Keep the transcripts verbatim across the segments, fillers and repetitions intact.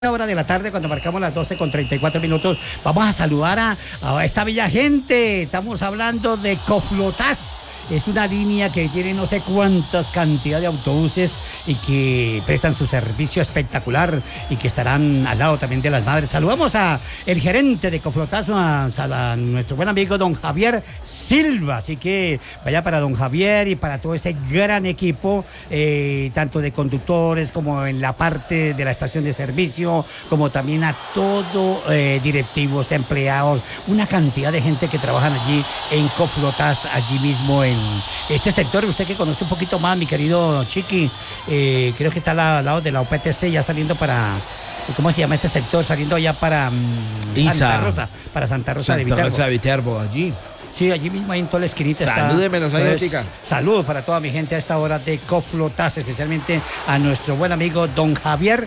Hora de la tarde, cuando marcamos las doce con treinta y cuatro minutos, vamos a saludar a, a esta bella gente. Estamos hablando de Coflotas. Es una línea que tiene no sé cuántas cantidad de autobuses y que prestan su servicio espectacular y que estarán al lado también de las madres. Saludamos a el gerente de Coflotas, a, a nuestro buen amigo don Javier Silva. Así que vaya para don Javier y para todo ese gran equipo, eh, tanto de conductores como en la parte de la estación de servicio, como también a todos eh, directivos, empleados, una cantidad de gente que trabajan allí en Coflotas, allí mismo en este sector. Usted que conoce un poquito más, mi querido Chiqui, eh, creo que está al lado de la O P T C, ya saliendo para, ¿cómo se llama este sector? Saliendo ya para um, Santa Rosa, para Santa Rosa Santa de Viterbo. Rosa de Viterbo, allí. Sí, allí mismo, ahí en toda la esquinita está. Salúdemelos ahí, chica. Saludos para toda mi gente a esta hora de Coflotas, especialmente a nuestro buen amigo don Javier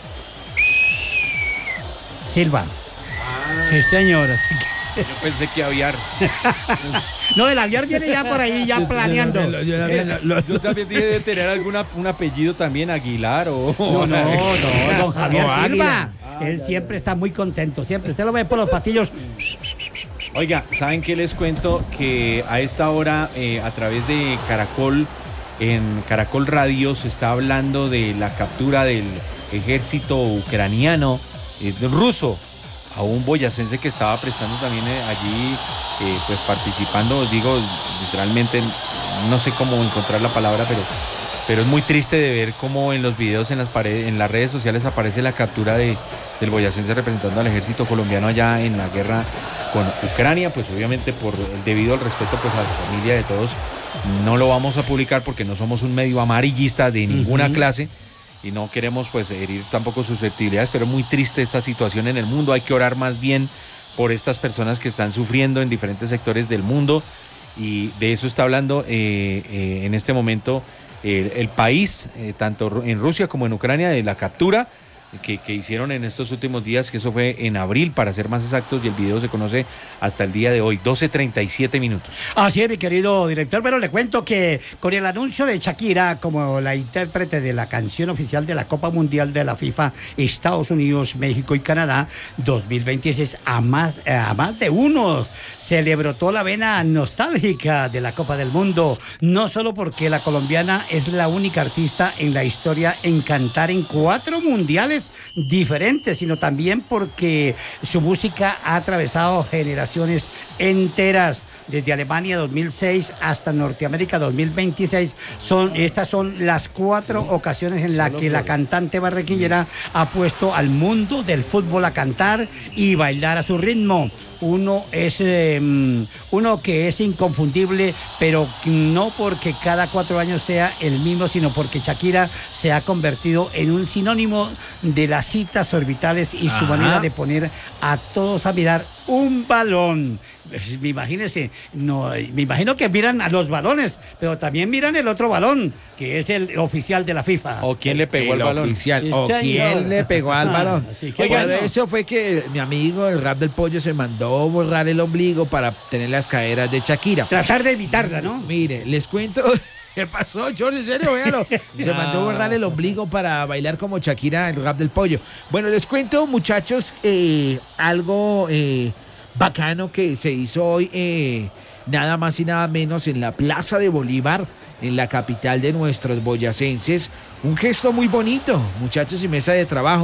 Silva. Ah. Sí, señor, así que... Yo pensé que aviar. No, el aviar viene ya por ahí, ya planeando. Yo, yo, yo, yo, yo, yo también dije de tener alguna, un apellido también, Aguilar o... No, no, no, don Javier No, Silva. Ah, Él ya, siempre ya. está muy contento, siempre. Usted lo ve por los patillos. Oiga, ¿saben qué les cuento? Que a esta hora, eh, a través de Caracol, en Caracol Radio, se está hablando de la captura del ejército ucraniano, eh, ruso, a un boyacense que estaba prestando también eh, allí, eh, pues participando, digo, literalmente, no sé cómo encontrar la palabra, pero, pero es muy triste de ver cómo en los videos, en las paredes, en las redes sociales aparece la captura de, del boyacense representando al ejército colombiano allá en la guerra con Ucrania. Pues obviamente por debido al respeto pues a la familia de todos, no lo vamos a publicar porque no somos un medio amarillista de ninguna uh-huh. clase. Y no queremos pues herir tampoco susceptibilidades, pero muy triste esta situación en el mundo. Hay que orar más bien por estas personas que están sufriendo en diferentes sectores del mundo, y de eso está hablando eh, eh, en este momento eh, el país, eh, tanto en Rusia como en Ucrania, de la captura que, que hicieron en estos últimos días, que eso fue en abril para ser más exactos, y el video se conoce hasta el día de hoy, doce treinta y siete minutos. Así es, mi querido director. Bueno, le cuento que con el anuncio de Shakira como la intérprete de la canción oficial de la Copa Mundial de la FIFA, Estados Unidos, México y Canadá dos mil veintiséis, a más, a más de unos se le brotó la vena nostálgica de la Copa del Mundo, no solo porque la colombiana es la única artista en la historia en cantar en cuatro mundiales diferentes, sino también porque su música ha atravesado generaciones enteras, desde Alemania dos mil seis hasta Norteamérica dos mil veintiséis. Son, estas son las cuatro ocasiones en las que la cantante barranquillera ha puesto al mundo del fútbol a cantar y bailar a su ritmo. Uno es eh, uno que es inconfundible, pero no porque cada cuatro años sea el mismo, sino porque Shakira se ha convertido en un sinónimo de las citas orbitales y Ajá. su manera de poner a todos a mirar un balón. Me imagínense, no, me imagino que miran a los balones, pero también miran el otro balón, que es el oficial de la FIFA. ¿O quién le pegó el al balón? Oficial. ¿O quién le pegó al balón? Ah, así que Oigan, bueno. eso fue que mi amigo, el Rap del Pollo, se mandó borrar el ombligo para tener las caderas de Shakira. Tratar de evitarla, ¿no? Mire, les cuento... ¿Qué pasó, George? En serio, véalo. Se no. mandó borrar el ombligo para bailar como Shakira, el Rap del Pollo. Bueno, les cuento, muchachos, eh, algo eh, bacano que se hizo hoy, eh, nada más y nada menos en la Plaza de Bolívar, en la capital de nuestros boyacenses. Un gesto muy bonito, muchachos, y mesa de trabajo.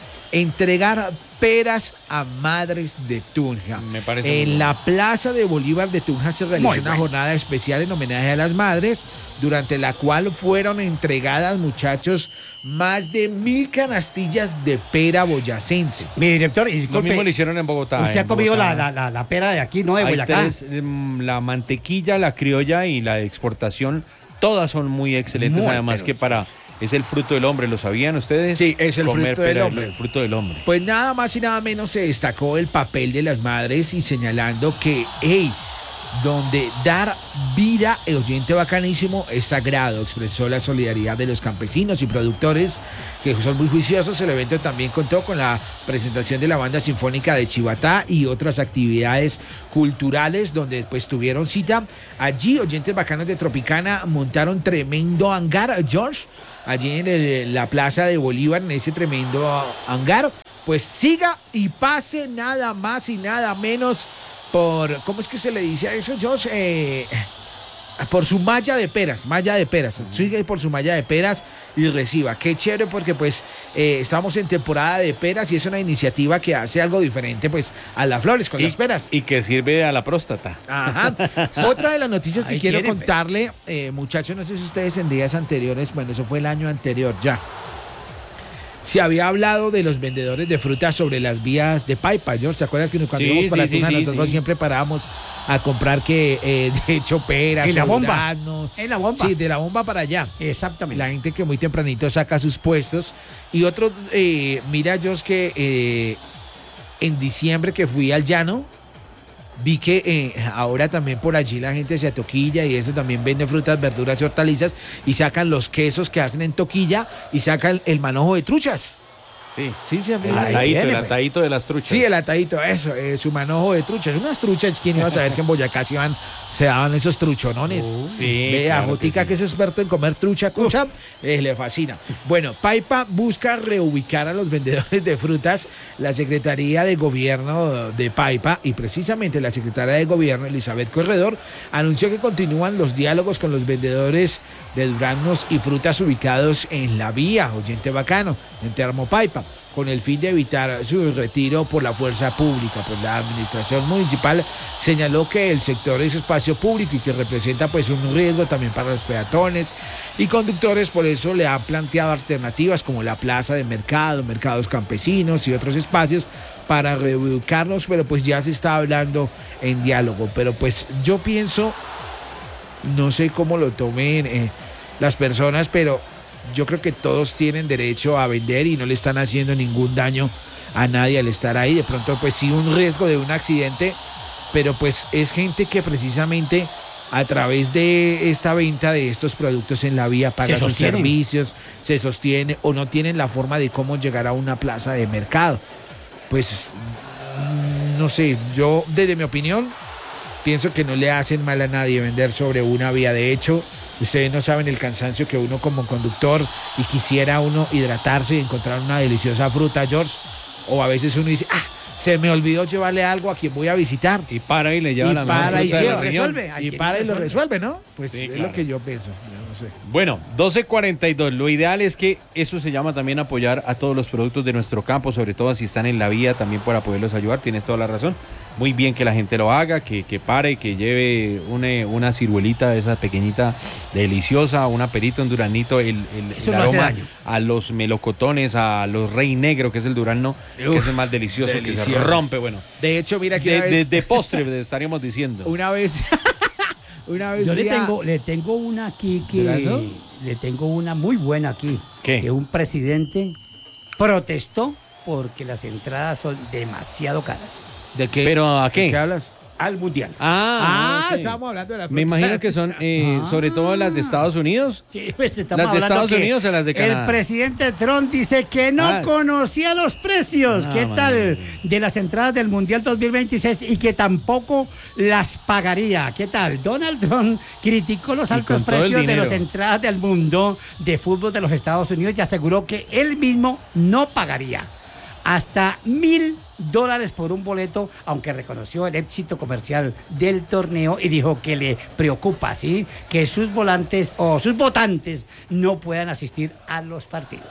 Entregar peras a madres de Tunja. Me parece en muy la bueno. Plaza de Bolívar de Tunja se realizó Muy una bueno. jornada especial en homenaje a las madres, durante la cual fueron entregadas, muchachos, más de mil canastillas de pera boyacense. Mi director, y Lo disculpe, mismo lo hicieron en Bogotá. usted ha en comido la, Bogotá. la, la, la pera de aquí, ¿no? De Hay Boyacá. tres, mm, la mantequilla, la criolla y la de exportación, todas son muy excelentes, Muy, además pero que para... Es el fruto del hombre, ¿lo sabían ustedes? Sí, es el Comer fruto del pera, hombre. El fruto del hombre. Pues nada más y nada menos se destacó el papel de las madres y señalando que, hey, donde dar vida, el oyente bacanísimo, es sagrado. Expresó la solidaridad de los campesinos y productores que son muy juiciosos. El evento también contó con la presentación de la Banda Sinfónica de Chivatá y otras actividades culturales donde pues tuvieron cita. Allí, oyentes bacanos de Tropicana montaron tremendo hangar, George, allí en el- la Plaza de Bolívar, en ese tremendo hangar. Pues siga y pase nada más y nada menos por, ¿cómo es que se le dice a eso, Josh? Eh, por su malla de peras, malla de peras. Siga por su malla de peras y reciba. Qué chévere, porque pues eh, estamos en temporada de peras y es una iniciativa que hace algo diferente pues a las flores con Y, las peras. y que sirve a la próstata. Ajá. Otra de las noticias que Ahí quiero quiere, contarle, eh, muchachos, no sé si ustedes en días anteriores, bueno, eso fue el año anterior ya. Se había hablado de los vendedores de frutas sobre las vías de Paipa, George. ¿Se acuerdas que cuando Sí, íbamos para sí, sí, Tuna, sí, nosotros sí. siempre parábamos a comprar que eh, de hecho peras, En la o bomba. duraznos? En la bomba. Sí, de la bomba para allá. Exactamente. La gente que muy tempranito saca sus puestos. Y otro, eh, mira, George, que eh, en diciembre que fui al llano, vi que eh, ahora también por allí la gente se atoquilla y eso también vende frutas, verduras y hortalizas y sacan los quesos que hacen en toquilla y sacan el manojo de truchas. Sí. Sí, sí, El Ahí atadito, viene, el pues. atadito de las truchas. Sí, el atadito, eso, eh, su manojo de truchas. Unas truchas, ¿quién iba a saber que en Boyacá se, iban, se daban esos truchonones? Sí, Vea, claro que Jotica, sí. que es experto en comer trucha, cucha, eh, le fascina. Bueno, Paipa busca reubicar a los vendedores de frutas. La Secretaría de Gobierno de Paipa y precisamente la Secretaria de Gobierno, Elizabeth Corredor, anunció que continúan los diálogos con los vendedores de duraznos y frutas ubicados en la vía, oyente bacano, en Termopaipa, con el fin de evitar su retiro por la fuerza pública. Pues la administración municipal señaló que el sector es espacio público y que representa pues un riesgo también para los peatones y conductores, por eso le han planteado alternativas como la plaza de mercado, mercados campesinos y otros espacios para reubicarlos, pero pues ya se está hablando en diálogo. Pero pues yo pienso, no sé cómo lo tomen eh, las personas, pero yo creo que todos tienen derecho a vender y no le están haciendo ningún daño a nadie al estar ahí. De pronto, pues sí, un riesgo de un accidente, pero pues es gente que precisamente a través de esta venta de estos productos en la vía paga Se sus sostienen. servicios, se sostiene o no tienen la forma de cómo llegar a una plaza de mercado. Pues mm, no sé, yo desde mi opinión pienso que no le hacen mal a nadie vender sobre una vía. De hecho, ustedes no saben el cansancio que uno como conductor y quisiera uno hidratarse y encontrar una deliciosa fruta, George. O a veces uno dice, ah, se me olvidó llevarle algo a quien voy a visitar. Y para y le lleva Y la mejor para y fruta de la lleva. región. Resuelve. Hay Y quien para y lo resuelve. resuelve, ¿no? Pues Sí, es claro. lo que yo pienso. Yo no sé. Bueno, doce cuarenta y dos. Lo ideal es que eso se llama también apoyar a todos los productos de nuestro campo, sobre todo si están en la vía, también para poderlos ayudar. Tienes toda la razón. Muy bien que la gente lo haga, que, que pare, que lleve una, una ciruelita de esa pequeñita deliciosa, un aperito, un duranito, el, el, Eso el no hace aroma daño. a los melocotones, a los rey negro, que es el durazno, que Uf, es el más delicioso, que se deliciosos. rompe, bueno. De hecho, mira que De, una de- vez, de postre estaríamos diciendo. una vez, una vez Yo le fui a- tengo, le tengo una aquí que ¿Durazno? le tengo una muy buena aquí. ¿Qué? Que un presidente protestó porque las entradas son demasiado caras ¿De qué? ¿Pero a ¿De qué? qué hablas? al mundial. Ah, ok. estábamos hablando de la Me fruta. imagino que son eh, Ah. sobre todo las de Estados Unidos. Sí, pues estamos ¿Las de hablando Estados que Unidos o las de Canadá? El presidente Trump dice que no Ah. conocía los precios. No, ¿Qué man. tal? De las entradas del Mundial dos mil veintiséis y que tampoco las pagaría. ¿Qué tal? Donald Trump criticó los Y altos con todo el precios de dinero. las entradas del mundo de fútbol de los Estados Unidos y aseguró que él mismo no pagaría hasta mil dólares por un boleto, aunque reconoció el éxito comercial del torneo y dijo que le preocupa, ¿sí?, que sus volantes o sus votantes no puedan asistir a los partidos.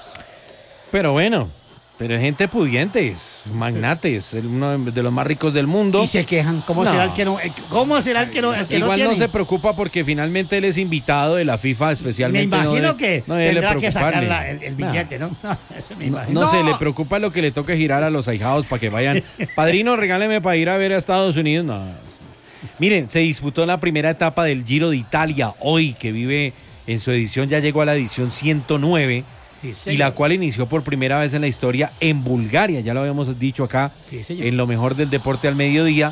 Pero bueno, pero gente pudiente, magnates, el- uno de los más ricos del mundo. Y se quejan, ¿cómo No. será el que no, eh, cómo será el que no, el que Igual no no, tiene? se preocupa porque finalmente él es invitado de la FIFA Me especialmente. imagino no debe- que no debe tendrá que sacar preocuparle. la- el, el Nah. billete, ¿no? Eso me No, imagino. no sé, No. le preocupa lo que le toque girar a los ahijados para que vayan. Padrino, regáleme para ir a ver a Estados Unidos. No. Miren, se disputó la primera etapa del Giro de Italia hoy, que vive en su edición, ya llegó a la edición ciento nueve. Sí, Y señor. la cual inició por primera vez en la historia en Bulgaria, ya lo habíamos dicho acá, Sí, señor. en lo mejor del deporte al mediodía.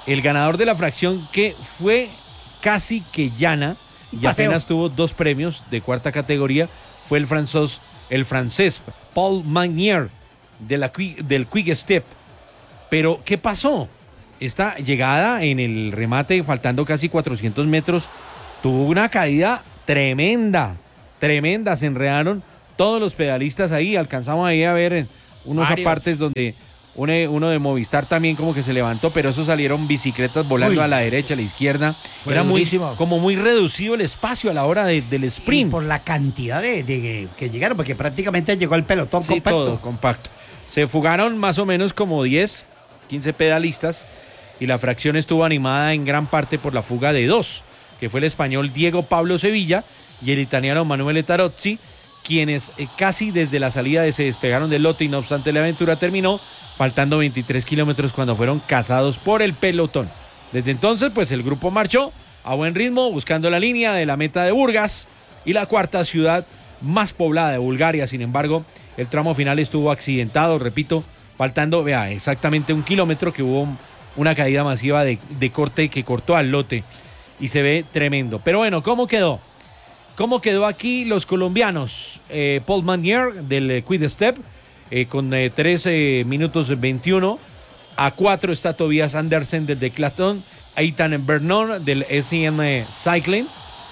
el ganador de la fracción que fue casi que llana y Paseo. apenas tuvo dos premios de cuarta categoría fue el francés, el francés Paul Magnier de la, del Quick Step. Pero, ¿qué pasó? Esta llegada en el remate, faltando casi cuatrocientos metros, tuvo una caída tremenda, tremenda. Se enredaron todos los pedalistas ahí. Alcanzamos ahí a ver unos Varios. apartes donde uno, uno de Movistar también como que se levantó, pero eso salieron bicicletas volando Uy. a la derecha, a la izquierda. Fue Era muy, durísimo. como muy reducido el espacio a la hora de- del Y sprint. por la cantidad de, de que llegaron, porque prácticamente llegó el pelotón Sí, compacto. todo compacto. Se fugaron más o menos como diez, quince pedalistas y la fracción estuvo animada en gran parte por la fuga de dos, que fue el español Diego Pablo Sevilla y el italiano Manuele Tarozzi, quienes eh, casi desde la salida se despegaron del lote y no obstante la aventura terminó faltando veintitrés kilómetros cuando fueron cazados por el pelotón. Desde entonces, pues el grupo marchó a buen ritmo buscando la línea de la meta de Burgas y la cuarta ciudad más poblada de Bulgaria. Sin embargo, el tramo final estuvo accidentado, repito, faltando, vea, exactamente un kilómetro que hubo una caída masiva de, de corte que cortó al lote y se ve tremendo. Pero bueno, ¿cómo quedó? ¿Cómo quedó aquí los colombianos? Eh, Paul Magnier del eh, Quick Step eh, con eh, trece minutos veintiuno. A cuatro está Tobias Andersen del Decathlon, Eitan Vernon del S I M Cycling.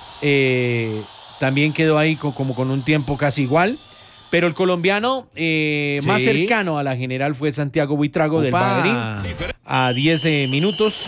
Eh, también quedó ahí co- como con un tiempo casi igual. Pero el colombiano eh, Sí. más cercano a la general fue Santiago Buitrago del Opa. Bahrein a diez eh, minutos.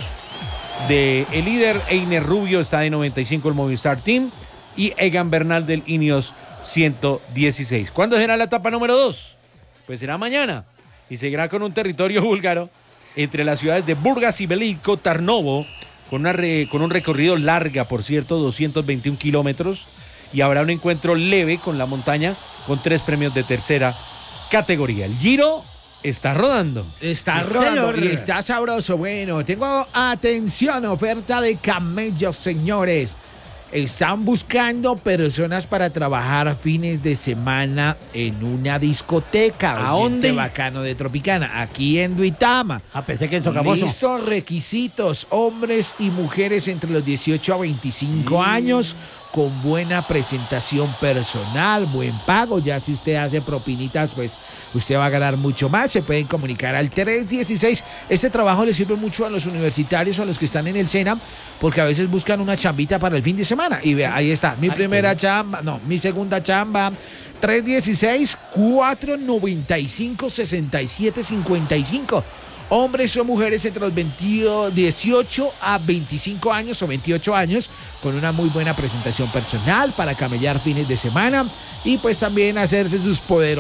De el líder Einer Rubio está de noventa y cinco el Movistar Team y Egan Bernal del Ineos ciento dieciséis. ¿Cuándo será la etapa número dos? Pues será mañana y seguirá con un territorio búlgaro entre las ciudades de Burgas y Veliko Tarnovo con, una re- con un recorrido larga, por cierto, doscientos veintiún kilómetros, y habrá un encuentro leve con la montaña con tres premios de tercera categoría. El Giro está rodando. Está Sí, rodando señor. y está sabroso. Bueno, tengo atención, oferta de camellos, señores. Están buscando personas para trabajar fines de semana en una discoteca. ¿A Oyente dónde? bacano de Tropicana, aquí en Duitama. Ah, pensé que en Sogamoso. Listos requisitos, hombres y mujeres entre los dieciocho a veinticinco años, con buena presentación personal, buen pago. Ya si usted hace propinitas, pues usted va a ganar mucho más. Se pueden comunicar al tres dieciséis. Este trabajo le sirve mucho a los universitarios o a los que están en el SENA, porque a veces buscan una chambita para el fin de semana. Y vea, ahí está, mi Ay, primera qué chamba, no, mi segunda chamba. tres dieciséis, cuatro noventa y cinco, sesenta y siete cincuenta y cinco. Hombres o mujeres entre los veinte, dieciocho a veinticinco años o veintiocho años, con una muy buena presentación personal para camellar fines de semana y pues también hacerse sus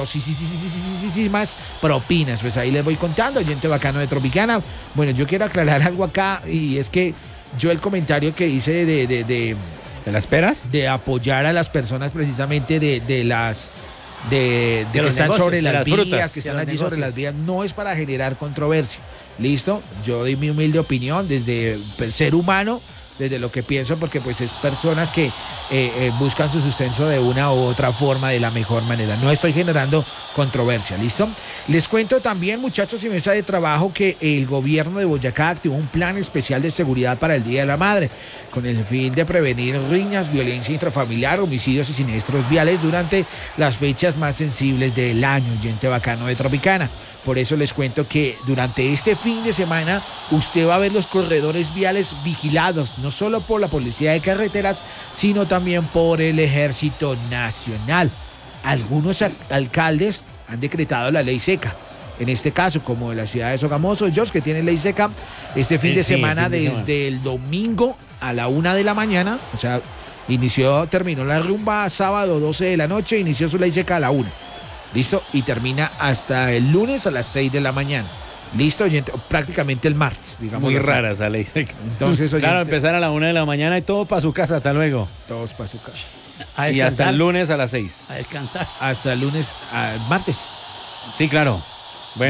poderosísimas propinas. Pues ahí les voy contando, oyente bacano de Tropicana. Bueno, yo quiero aclarar algo acá, y es que yo el comentario que hice de, de, de, ¿Te la esperas? de apoyar a las personas precisamente de, de las de, de que los están negocios, sobre de las las vías, frutas. que De están los allí sobre negocios. las vías, no es para generar controversia. ¿Listo? Yo doy mi humilde opinión desde el ser humano, desde lo que pienso, porque pues es personas que eh, eh, buscan su sustento de una u otra forma, de la mejor manera. No estoy generando controversia, ¿listo? Les cuento también, muchachos y mesa de trabajo, que el gobierno de Boyacá activó un plan especial de seguridad para el Día de la Madre, con el fin de prevenir riñas, violencia intrafamiliar, homicidios y siniestros viales durante las fechas más sensibles del año, oyente bacano de Tropicana. Por eso les cuento que durante este fin de semana usted va a ver los corredores viales vigilados, no solo por la Policía de Carreteras, sino también por el Ejército Nacional. Algunos al- alcaldes han decretado la ley seca. En este caso, como en la ciudad de Sogamoso, George, que tiene ley seca, este fin Sí, de sí, semana, fin de desde semana. el domingo a la una de la mañana, o sea, inició, terminó la rumba sábado doce de la noche, inició su ley seca a la una. ¿Listo? Y termina hasta el lunes a las seis de la mañana. ¿Listo, oyente? Prácticamente el martes, digamos. Muy así. rara esa ley seca. Entonces, oyente, Claro, empezar a la una de la mañana y todo para su casa, hasta luego. todos para su casa. A Y hasta descansar, el lunes a las seis. A descansar. Hasta el lunes, al martes. Sí, claro. Bueno,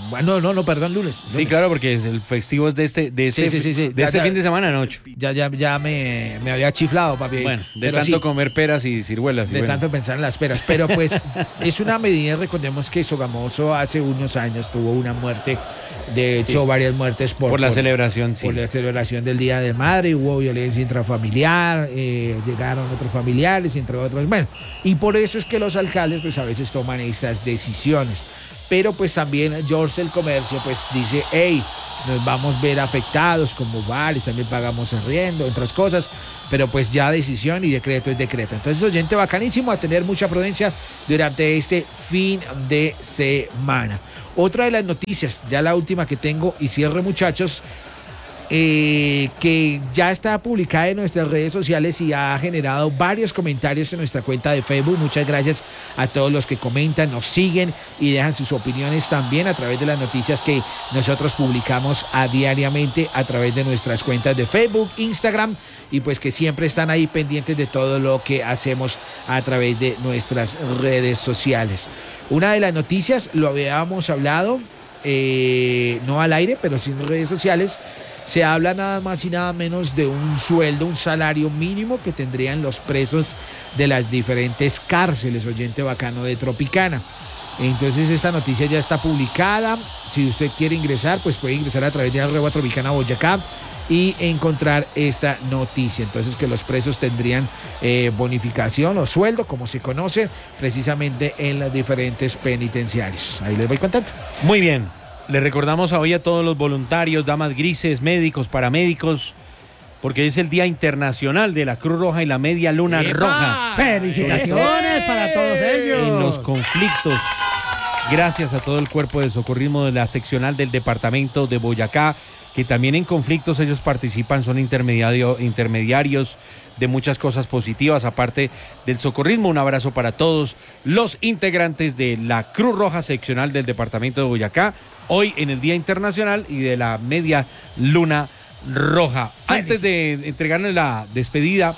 Bueno, no, no, perdón, lunes. Sí, lunes. claro, porque el festivo es de este, de este, Sí, sí, sí, sí. De Ya, este ya. fin de semana, Nocho. Ya, ya, ya me, me había chiflado, papi. Bueno, de Pero tanto sí, comer peras y ciruelas. y de bueno. tanto pensar en las peras. Pero pues es una medida, recordemos que Sogamoso hace unos años tuvo una muerte, de hecho Sí. varias muertes por, Por la celebración, sí. por la celebración del Día de Madre, hubo violencia intrafamiliar, eh, llegaron otros familiares, entre otros. Bueno, y por eso es que los alcaldes pues a veces toman estas decisiones. Pero pues también George el Comercio pues dice, hey, nos vamos a ver afectados como bares, también pagamos arriendo, otras cosas, pero pues ya decisión y decreto es decreto. Entonces, oyente, bacanísimo, a tener mucha prudencia durante este fin de semana. Otra de las noticias, ya la última que tengo y cierre, muchachos, eh, que ya está publicada en nuestras redes sociales y ha generado varios comentarios en nuestra cuenta de Facebook. Muchas gracias a todos los que comentan, nos siguen y dejan sus opiniones también a través de las noticias que nosotros publicamos a diariamente a través de nuestras cuentas de Facebook, Instagram, y pues que siempre están ahí pendientes de todo lo que hacemos a través de nuestras redes sociales. Una de las noticias, lo habíamos hablado, eh, no al aire, pero sí en redes sociales. Se habla nada más y nada menos de un sueldo, un salario mínimo que tendrían los presos de las diferentes cárceles, oyente bacano de Tropicana. Entonces esta noticia ya está publicada. Si usted quiere ingresar, pues puede ingresar a través de arroba Tropicana Boyacá y encontrar esta noticia. Entonces que los presos tendrían eh, bonificación o sueldo, como se conoce, precisamente en los diferentes penitenciarios. Ahí les voy contando. Muy bien. Le recordamos hoy a todos los voluntarios, damas grises, médicos, paramédicos, porque es el Día Internacional de la Cruz Roja y la Media Luna ¡Epa! Roja. Felicitaciones para todos ellos. En los conflictos. Gracias a todo el cuerpo de socorrismo de la seccional del departamento de Boyacá, que también en conflictos ellos participan, son intermediario, intermediarios de muchas cosas positivas, aparte del socorrismo. Un abrazo para todos los integrantes de la Cruz Roja seccional del departamento de Boyacá, hoy en el Día Internacional y de la Media Luna Roja. Antes de entregarles la despedida,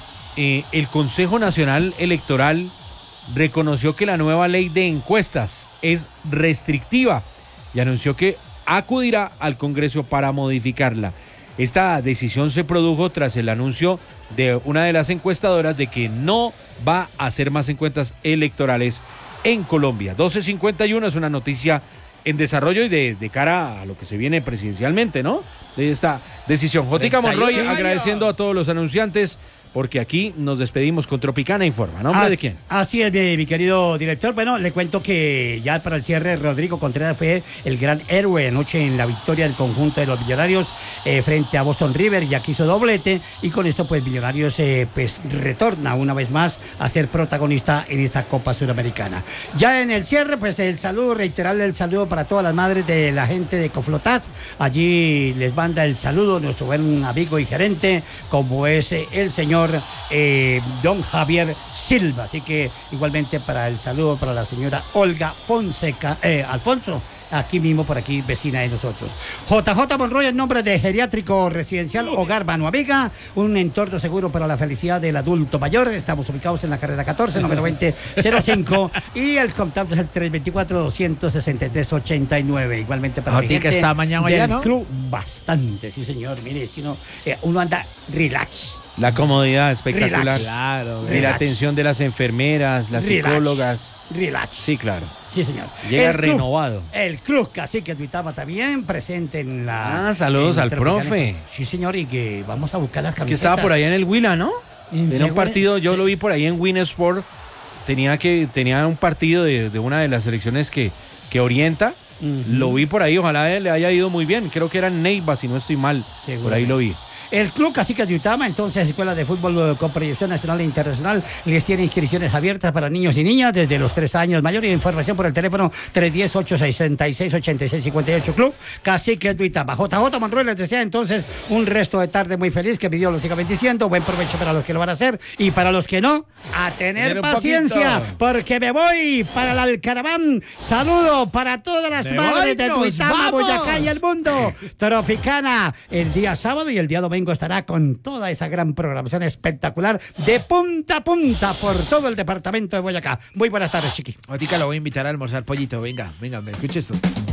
eh, el Consejo Nacional Electoral reconoció que la nueva ley de encuestas es restrictiva y anunció que acudirá al Congreso para modificarla. Esta decisión se produjo tras el anuncio de una de las encuestadoras de que no va a hacer más encuestas electorales en Colombia. doce cincuenta y uno es una noticia en desarrollo y de, de cara a lo que se viene presidencialmente, ¿no? De esta decisión. Jotica Monroy agradeciendo a todos los anunciantes, porque aquí nos despedimos con Tropicana Informa. ¿Nombre As- de quién? Así es, mi, mi querido director. Bueno, le cuento que ya para el cierre, Rodrigo Contreras fue el gran héroe anoche en la victoria del conjunto de los Millonarios eh, frente a Boston River, ya que hizo doblete, y con esto pues Millonarios eh, pues retorna una vez más a ser protagonista en esta Copa Suramericana. Ya en el cierre, pues el saludo, reiterarle el saludo para todas las madres de la gente de Coflotaz. Allí les manda el saludo nuestro buen amigo y gerente, como es eh, el señor Eh, don Javier Silva. Así que igualmente para el saludo para la señora Olga Fonseca, eh, Alfonso, aquí mismo por aquí, vecina de nosotros. J J Monroy, en nombre de Geriátrico Residencial Hogar Mano Amiga, un entorno seguro para la felicidad del adulto mayor. Estamos ubicados en la carrera catorce, número veinte cero cinco, y el contacto es el tres dos cuatro, dos seis tres, ocho nueve. Igualmente para la Jotica gente está mañana del allá, ¿no? club, bastante, sí señor. Mire, es que uno, eh, uno anda relax. La comodidad espectacular. Relax. Claro, Y la Relax. atención de las enfermeras, las Relax. psicólogas. Relax. Sí, claro. Sí, señor. Llega El club- renovado. El club Cacique Tuitama también presente en la... Ah, saludos en la al Tropicana. profe. Sí, señor, y que vamos a buscar las Que camisetas. estaba por allá en el Huila, ¿no? ¿En Tenía un qué partido, Huila? yo Sí. lo vi por ahí en Win Sport. Tenía, que, tenía un partido de, de una de las selecciones que, que orienta. Ujú. Lo vi por ahí, ojalá le haya ido muy bien. Creo que era en Neiva, si no estoy mal. Por ahí lo vi. El Club Cacique de Utama, entonces, Escuela de Fútbol con Proyección Nacional e Internacional, les tiene inscripciones abiertas para niños y niñas desde los tres años mayores. Información por el teléfono tres uno cero, ocho seis seis, ocho seis cinco ocho. Club Cacique de Utama. J J Monroy les desea entonces un resto de tarde muy feliz, que mi Dios los siga bendiciendo. Buen provecho para los que lo van a hacer, y para los que no, a tener Tener un paciencia, poquito. porque me voy para el Alcaraván. Saludo para todas las ¡Me madres voy, de nos Tuitama, vamos! Boyacá y el mundo. Tropicana, el día sábado y el día domingo estará con toda esa gran programación espectacular de punta a punta por todo el departamento de Boyacá. Muy buenas tardes, chiqui. Jotica, lo voy a invitar a almorzar pollito. Venga, venga, me escucha esto.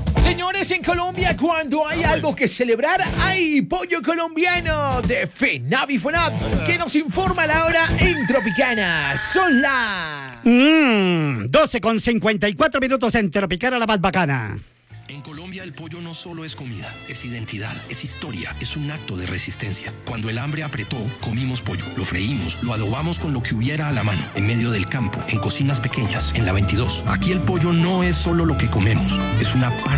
Señores, en Colombia, cuando hay algo que celebrar, hay pollo colombiano de FENAVI FONAP, que nos informa la hora en Tropicana. Son las Mm, doce con cincuenta y cuatro minutos en Tropicana, la más bacana. En Colombia el pollo no solo es comida, es identidad, es historia, es un acto de resistencia. Cuando el hambre apretó, comimos pollo, lo freímos, lo adobamos con lo que hubiera a la mano, en medio del campo, en cocinas pequeñas, en la veintidós. Aquí el pollo no es solo lo que comemos, es una parte